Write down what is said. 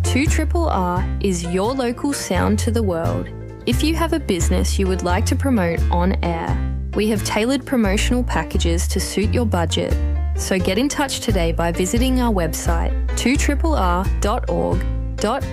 2RRR is your local sound to the world. If you have a business you would like to promote on air, we have tailored promotional packages to suit your budget. So get in touch today by visiting our website 2RRR.org.au